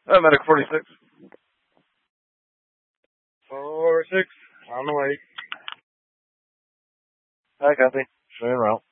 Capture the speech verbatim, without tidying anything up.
Uh, Medic forty-six. four six, on the way. I copy. Showing route.